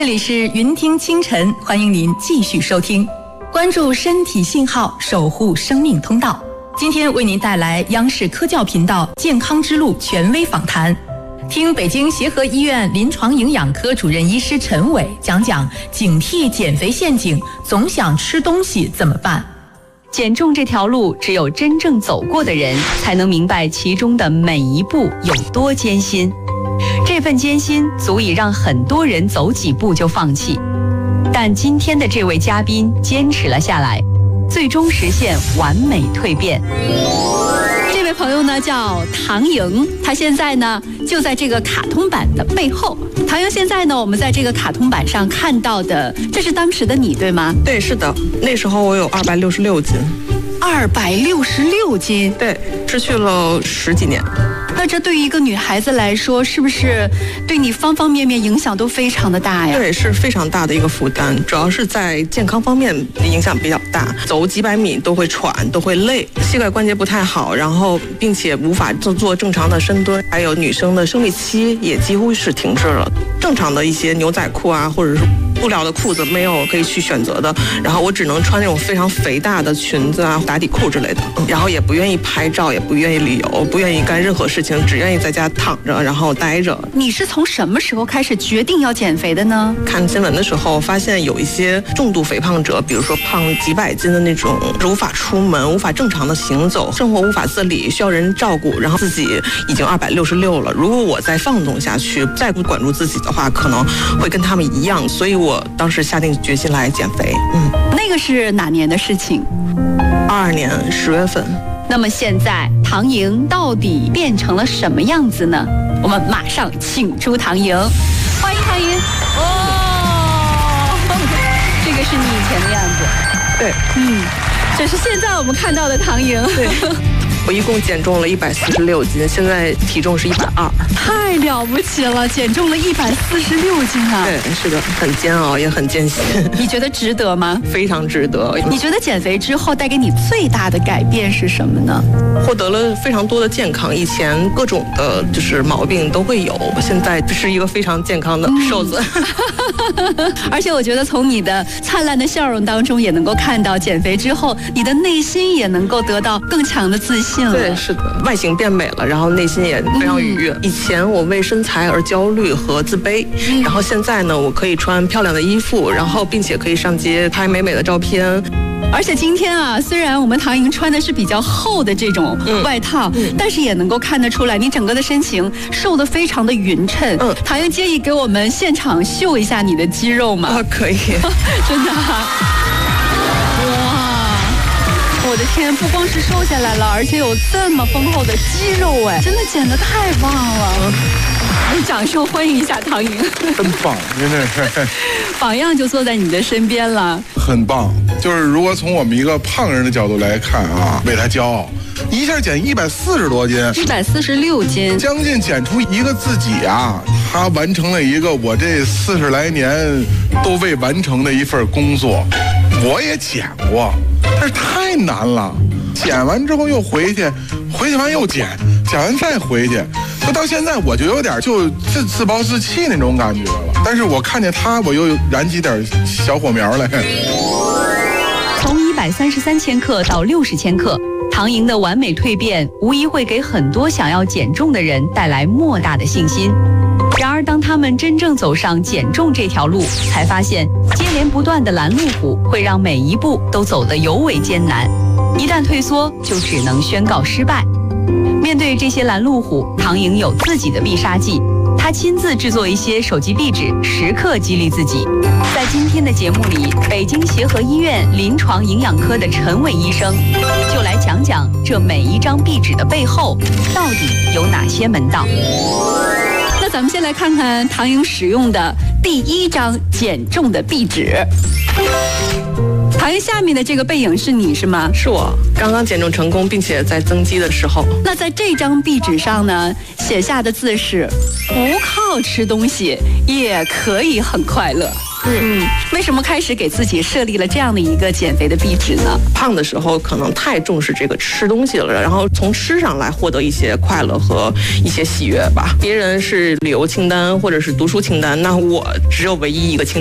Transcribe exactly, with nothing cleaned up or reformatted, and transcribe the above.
这里是云听清晨，欢迎您继续收听，关注身体信号，守护生命通道。今天为您带来央视科教频道健康之路权威访谈，听北京协和医院临床营养科主任医师陈伟讲讲警惕减肥陷阱，总想吃东西怎么办。 减重这条路，只有真正走过的人才能明白其中的每一步有多艰辛。这份艰辛足以让很多人走几步就放弃，但今天的这位嘉宾坚持了下来，最终实现完美蜕变。 这位朋友呢叫唐莹，她现在呢就在这个卡通板的背后。唐莹，现在呢我们在这个卡通板上看到的，这是当时的你对吗？ 对，是的，那时候我有二百六十六斤。 二百六十六斤？ 对，失去了十几年。 那这对于一个女孩子来说，是不是对你方方面面影响都非常的大呀？ 对，是非常大的一个负担，主要是在健康方面影响比较大，走几百米都会喘，都会累，膝盖关节不太好，然后并且无法做做正常的深蹲，还有女生的生理期也几乎是停滞了，正常的一些牛仔裤啊，或者是布料的裤子没有可以去选择的，然后我只能穿那种非常肥大的裙子啊、打底裤之类的，然后也不愿意拍照，也不愿意旅游，不愿意干任何事情，只愿意在家躺着，然后待着。 你是从什么时候开始决定要减肥的呢？ 看新闻的时候发现有一些重度肥胖者，比如说胖几百斤的那种，无法出门，无法正常的行走，生活无法自理，需要人照顾，然后自己已经二百六十六了，如果我再放纵下去，再不管住自己的话，可能会跟他们一样，所以我当时下定决心来减肥。嗯， 那个是哪年的事情？ 二二年十月份。 那么现在唐莹到底变成了什么样子呢？我们马上请出唐莹，欢迎唐莹。哦，这个是你以前的样子。 对， 嗯，这是现在我们看到的唐莹。 对。我一共减重了一百四十六斤，现在体重是一百二， 太了不起了，减重了一百四十六斤啊！ 对，是的，很煎熬，也很艰辛。 你觉得值得吗？ 非常值得。 你觉得减肥之后带给你最大的改变是什么呢？ 获得了非常多的健康，以前各种的就是毛病都会有，现在是一个非常健康的瘦子。 嗯、而且我觉得从你的灿烂的笑容当中也能够看到，减肥之后你的内心也能够得到更强的自信。 对，是的，外形变美了，然后内心也非常愉悦。嗯、以前我为身材而焦虑和自卑，嗯、然后现在呢，我可以穿漂亮的衣服，然后并且可以上街拍美美的照片。 而且今天啊，虽然我们唐莹穿的是比较厚的这种外套，嗯、但是也能够看得出来，你整个的身形瘦得非常的匀称。嗯，唐莹介意给我们现场秀一下你的肌肉吗？ 啊，可以， 真的、啊。我的天，不光是瘦下来了，而且有这么丰厚的肌肉，哎，真的减得太棒了！嗯、掌声欢迎一下唐莹， 真棒，真的是榜样就坐在你的身边了， 很棒。就是如果从我们一个胖人的角度来看啊，为他骄傲，一下减一百四十多斤， 一百四十六斤， 将近减出一个自己啊！他完成了一个我这四十来年都未完成的一份工作。我也减过，但是太难了。减完之后又回去，回去完又减，减完再回去，就到现在我就有点就自自暴自弃那种感觉了。但是我看见他，我又燃起点小火苗来。 从一百三十三千克到六十千克，唐莹的完美蜕变，无疑会给很多想要减重的人带来莫大的信心。然而当他们真正走上减重这条路，才发现接连不断的拦路虎会让每一步都走得尤为艰难，一旦退缩就只能宣告失败。面对这些拦路虎，唐莹有自己的必杀技，她亲自制作一些手机壁纸，时刻激励自己。在今天的节目里，北京协和医院临床营养科的陈伟医生就来讲讲这每一张壁纸的背后到底有哪些门道。 那咱们先来看看唐莹使用的第一张减重的壁纸。唐莹下面的这个背影是你是吗？ 是我，刚刚减重成功，并且在增肌的时候。 那在这张壁纸上呢，写下的字是：不靠吃东西也可以很快乐。 嗯，为什么开始给自己设立了这样的一个减肥的壁纸呢？ 胖的时候可能太重视这个吃东西了，然后从吃上来获得一些快乐和一些喜悦吧。别人是旅游清单或者是读书清单，那我只有唯一一个清单。